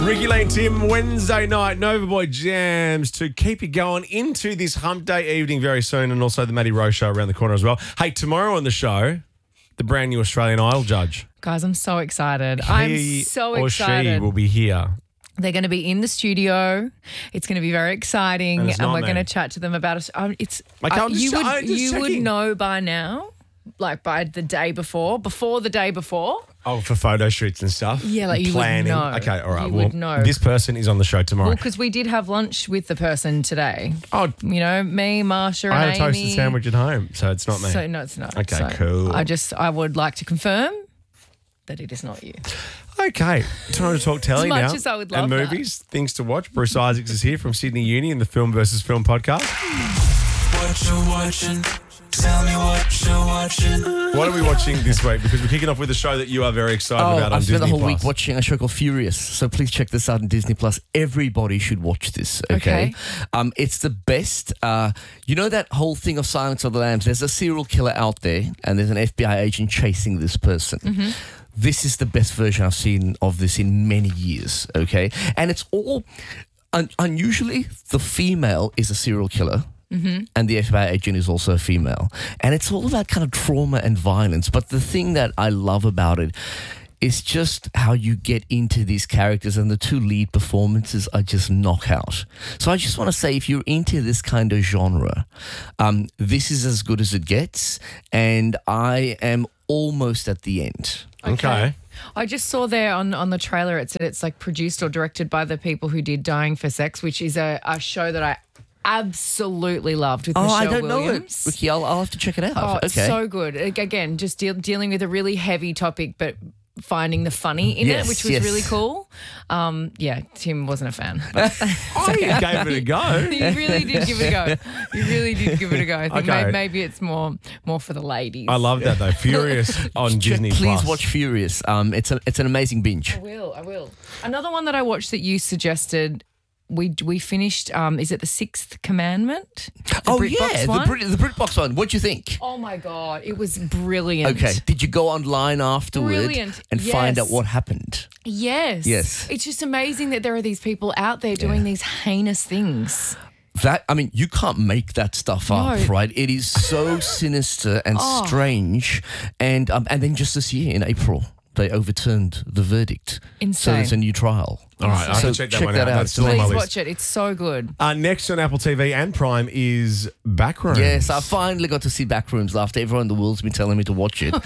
Ricky Lane, Tim, Wednesday night, Novaboy Jams to keep you going into this hump day evening very soon, and also the Matty Rowe show around the corner as well. Hey, tomorrow on the show, the brand new Australian Idol judge. Guys, I'm so excited. I'm so excited. Or she will be here. They're going to be in the studio. It's going to be very exciting, and we're going to chat to them about it. You would know by now, like by the day before the day before. Oh, for photo shoots and stuff? Yeah, like you planning. would know. Okay, all right. You would know. This person is on the show tomorrow. Well, because we did have lunch with the person today. Oh, you know, me, Marsha, and I had Amy. a toasted sandwich at home, so it's not me. So no, it's not. Okay, so cool. I would like to confirm that it is not you. Okay, time to talk telly now. As much as I would love and movies, things to watch. Bruce Isaacs is here from Sydney Uni in the Film versus Film podcast. What you watching? Tell me what you're watching. What are we watching this week? Because we're kicking off with a show that you are very excited about on Disney+. I've spent the whole week watching a show called Furious, so please check this out on Disney+. Everybody should watch this, okay? It's the best. You know that whole thing of Silence of the Lambs? There's a serial killer out there, and there's an FBI agent chasing this person. Mm-hmm. This is the best version I've seen of this in many years, okay? And it's all... unusually, the female is a serial killer. Mm-hmm. And the FBI agent is also a female. And it's all about kind of trauma and violence. But the thing that I love about it is just how you get into these characters, and the two lead performances are just knockout. So I just want to say, if you're into this kind of genre, this is as good as it gets. And I am almost at the end. Okay. I just saw there on the trailer, it said it's like produced or directed by the people who did Dying for Sex, which is a show that I absolutely loved with Michelle I don't Williams. know it, Ricky. I'll have to check it out. Oh, okay. It's so good. Again, just dealing with a really heavy topic, but finding the funny in it, which was really cool. Tim wasn't a fan. You gave it a go. You really did give it a go. You really did give it a go. I think Okay. maybe it's more for the ladies. I love that, though. Furious on Disney+. Please watch Furious. It's an amazing binge. I will. Another one that I watched that you suggested, we finished, is it The Sixth Commandment? The BritBox one. What'd you think? Oh, my God. It was brilliant. Okay. Did you go online afterward and find out Yes. what happened? Yes. It's just amazing that there are these people out there doing these heinous things. You can't make that stuff up, right? It is so sinister and strange. And then just this year in April, they overturned the verdict. Insane. So there's a new trial. All right, I have to check that one out. That's still on my Please list. watch it. It's so good. Next on Apple TV and Prime is Backrooms. Yes, I finally got to see Backrooms after everyone in the world's been telling me to watch it.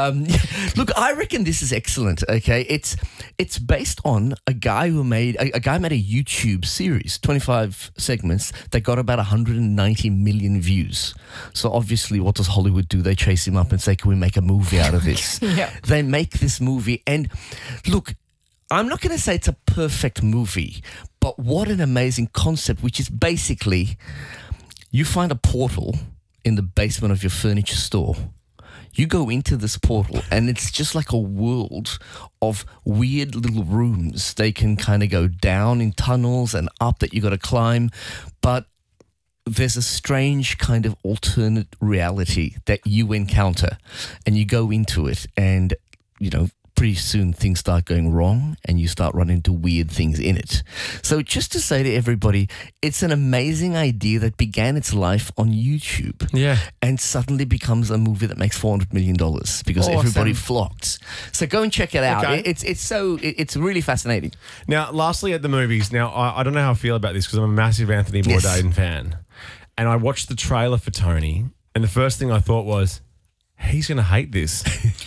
Look, I reckon this is excellent. Okay, it's based on a guy who made a YouTube series, 25 segments that got about 190 million views. So obviously, what does Hollywood do? They chase him up and say, "Can we make a movie out of this?" Yeah. They make this movie, and look, I'm not going to say it's a perfect movie, but what an amazing concept, which is basically you find a portal in the basement of your furniture store. You go into this portal and it's just like a world of weird little rooms. They can kind of go down in tunnels and up that you got to climb, but there's a strange kind of alternate reality that you encounter, and you go into it, and pretty soon things start going wrong and you start running into weird things in it. So just to say to everybody, it's an amazing idea that began its life on YouTube. Yeah. And suddenly becomes a movie that makes $400 million because everybody flocked. So go and check it out. Okay. It's really fascinating. Now, lastly at the movies. Now, I don't know how I feel about this because I'm a massive Anthony Bourdain fan. And I watched the trailer for Tony, and the first thing I thought was, he's going to hate this.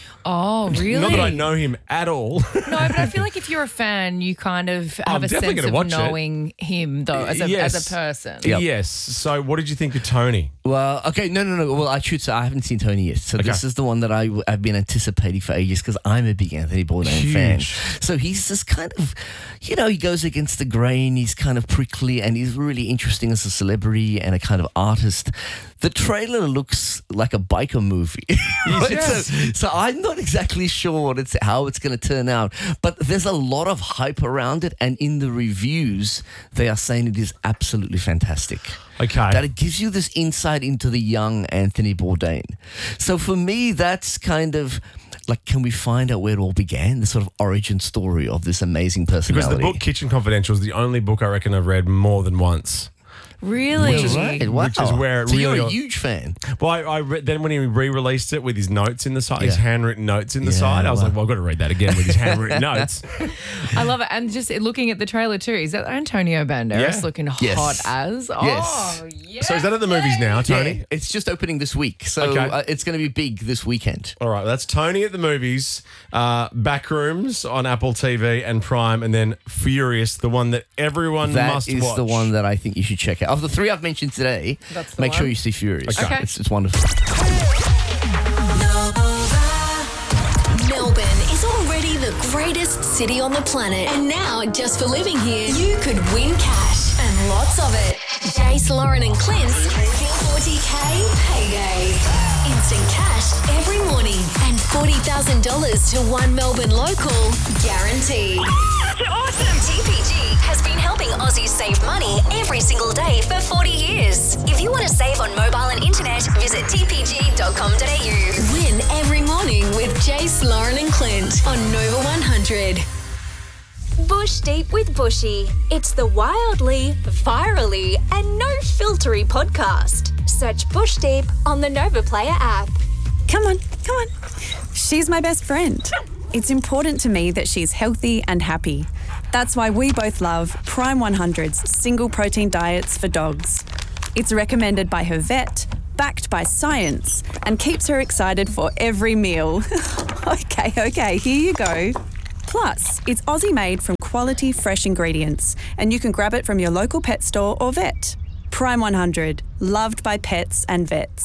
Oh, really? Not that I know him at all. No, but I feel like if you're a fan, you kind of have a sense of knowing him, though, as a person. Yep. Yes. So what did you think of Tony? Well, okay, no. Well, I should say I haven't seen Tony yet. So this is the one that I've been anticipating for ages because I'm a big Anthony Bourdain fan. So he's this kind of, he goes against the grain. He's kind of prickly and he's really interesting as a celebrity and a kind of artist. The trailer looks like a biker movie. Right? Yes. So I'm not exactly sure how it's going to turn out, but there's a lot of hype around it, and in the reviews, they are saying it is absolutely fantastic. Okay. That it gives you this insight into the young Anthony Bourdain. So for me, that's kind of can we find out where it all began? The sort of origin story of this amazing personality. Because the book Kitchen Confidential is the only book I reckon I've read more than once. Really? Which is where it so really you're a huge fan. Well, I read, then when he re-released it with his notes in the side, his handwritten notes in the side, I was like, well, I've got to read that again with his handwritten notes. I love it. And just looking at the trailer too, is that Antonio Banderas looking hot as? Yes. Oh, yes. So is that at the movies now, Tony? Yeah, it's just opening this week. So it's going to be big this weekend. All right, that's Tony at the movies, Backrooms on Apple TV and Prime, and then Furious, the one that everyone must watch. That is the one that I think you should check out. Of the three I've mentioned today, make sure you see Furious. Okay. It's wonderful. Melbourne is already the greatest city on the planet. And now, just for living here, you could win cash and lots of it. Jace, Lauren and Clint's 40K payday. Instant cash every morning and $40,000 to one Melbourne local guaranteed. Oh, that's awesome! TPG has been helping Aussies save money every single day for 40 years. If you want to save on mobile and internet, visit tpg.com.au. Win every morning with Jace, Lauren and Clint on Nova 100. Bush Deep with Bushy. It's the wildly, virally, and no-filtery podcast. Search Bush Deep on the Nova Player app. Come on. She's my best friend. It's important to me that she's healthy and happy. That's why we both love Prime 100's single protein diets for dogs. It's recommended by her vet, backed by science, and keeps her excited for every meal. Okay, here you go. Plus, it's Aussie made from quality fresh ingredients, and you can grab it from your local pet store or vet. Prime 100, loved by pets and vets.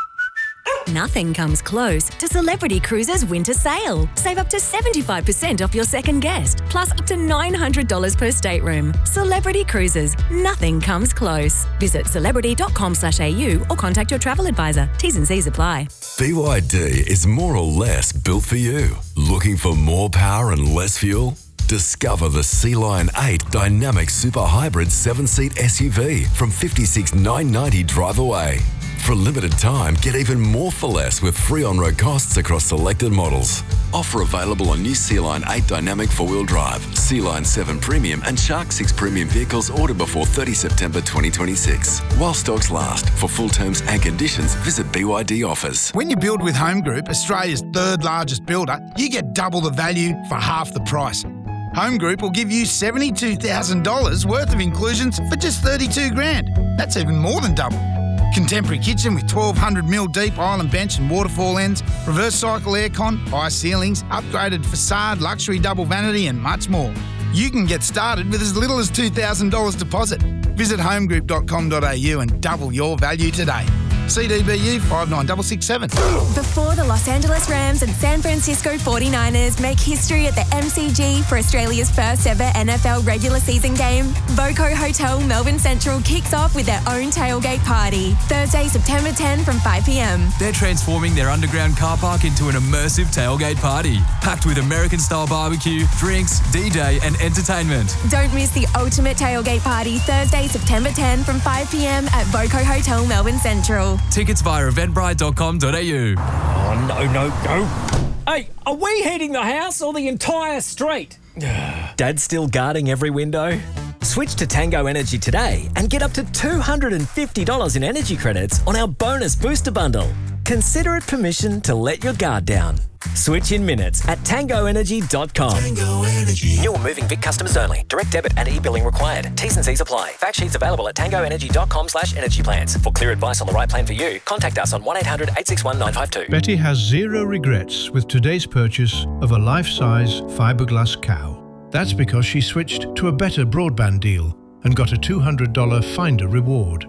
Nothing comes close to Celebrity Cruises' winter sale. Save up to 75% off your second guest, plus up to $900 per stateroom. Celebrity Cruises, nothing comes close. Visit celebrity.com.au or contact your travel advisor. T's and C's apply. BYD is more or less built for you. Looking for more power and less fuel? Discover the Sea Lion 8 Dynamic Super Hybrid 7-seat SUV from $56,990 drive away. For a limited time, get even more for less with free on-road costs across selected models. Offer available on new Sea Lion 8 Dynamic 4-wheel drive, Sea Lion 7 Premium and Shark 6 Premium vehicles ordered before 30 September 2026. While stocks last. For full terms and conditions, visit BYD offers. When you build with Home Group, Australia's third largest builder, you get double the value for half the price. Home Group will give you $72,000 worth of inclusions for just $32,000. That's even more than double. Contemporary kitchen with 1,200mm deep island bench and waterfall ends, reverse cycle aircon, high ceilings, upgraded facade, luxury double vanity and much more. You can get started with as little as $2,000 deposit. Visit homegroup.com.au and double your value today. CDBU 59667. Before the Los Angeles Rams and San Francisco 49ers make history at the MCG for Australia's first ever NFL regular season game, Voco Hotel Melbourne Central kicks off with their own tailgate party, Thursday, September 10 from 5 p.m. They're transforming their underground car park into an immersive tailgate party, packed with American-style barbecue, drinks, DJ and entertainment. Don't miss the ultimate tailgate party, Thursday, September 10 from 5 p.m. at Voco Hotel Melbourne Central. Tickets via eventbrite.com.au. Oh, no. Hey, are we heating the house or the entire street? Dad's still guarding every window? Switch to Tango Energy today and get up to $250 in energy credits on our bonus booster bundle. Consider it permission to let your guard down. Switch in minutes at tangoenergy.com. Tango Energy. New or moving Vic customers only. Direct debit and e-billing required. T's and C's apply. Fact sheets available at tangoenergy.com/energy plans. For clear advice on the right plan for you, contact us on 1-800-861-952. Betty has zero regrets with today's purchase of a life-size fiberglass cow. That's because she switched to a better broadband deal and got a $200 Finder reward.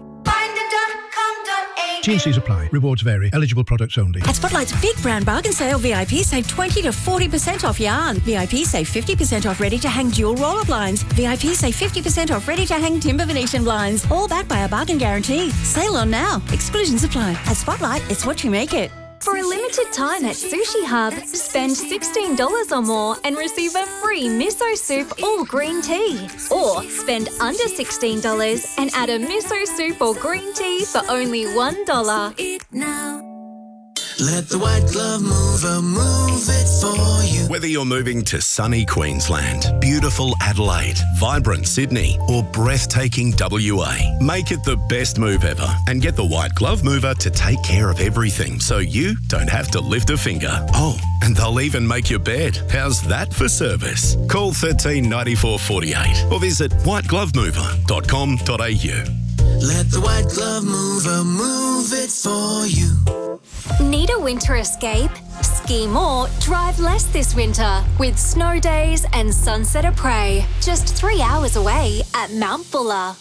T&Cs apply. Rewards vary. Eligible products only. At Spotlight's Big Brand Bargain Sale, VIP save 20 to 40% off yarn. VIP save 50% off ready-to-hang dual roller blinds. VIP save 50% off ready-to-hang timber Venetian blinds. All backed by a bargain guarantee. Sale on now. Exclusions apply. At Spotlight, it's what you make it. For a limited time at Sushi Hub, spend $16 or more and receive a free miso soup or green tea. Or spend under $16 and add a miso soup or green tea for only $1. Let the White Glove Mover move it for you. Whether you're moving to sunny Queensland, beautiful Adelaide, vibrant Sydney, or breathtaking WA, make it the best move ever and get the White Glove Mover to take care of everything so you don't have to lift a finger. Oh, and they'll even make your bed. How's that for service? Call 13 94 48 or visit whiteglovemover.com.au. Let the White Glove Mover move it for you. Need a winter escape? Ski more, drive less this winter with snow days and Sunset of Prey. Just 3 hours away at Mount Buller.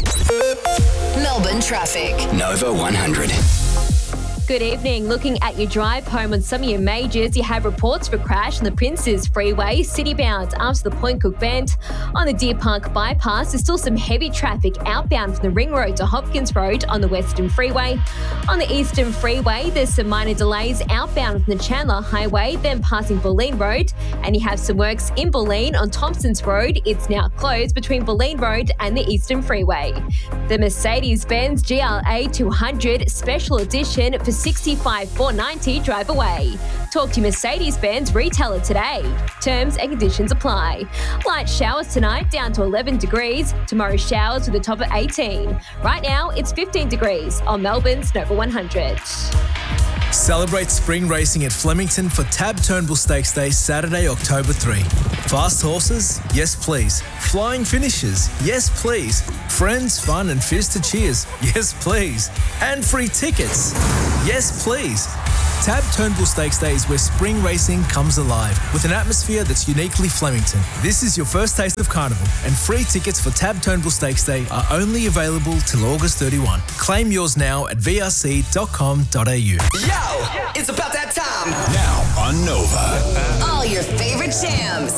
Melbourne traffic. Nova 100. Good evening. Looking at your drive home on some of your majors, you have reports for crash on the Princes Freeway, citybound after the Point Cook Bend. On the Deer Park bypass, there's still some heavy traffic outbound from the Ring Road to Hopkins Road on the Western Freeway. On the Eastern Freeway, there's some minor delays outbound from the Chandler Highway, then passing Bulleen Road. And you have some works in Bulleen on Thompsons Road. It's now closed between Bulleen Road and the Eastern Freeway. The Mercedes-Benz GLA 200 Special Edition for $65,490 drive away. Talk to Mercedes-Benz retailer today. Terms and conditions apply. Light showers tonight down to 11 degrees. Tomorrow showers with a top of 18. Right now it's 15 degrees on Melbourne's Nova 100. Celebrate spring racing at Flemington for Tab Turnbull Stakes Day, Saturday, October 3. Fast horses? Yes, please. Flying finishes? Yes, please. Friends, fun and fizz to cheers? Yes, please. And free tickets? Yes, please. Tab Turnbull Stakes Day is where spring racing comes alive with an atmosphere that's uniquely Flemington. This is your first taste of carnival, and free tickets for Tab Turnbull Stakes Day are only available till August 31. Claim yours now at vrc.com.au. Yo, it's about that time. Now on Nova. All your favorite jams.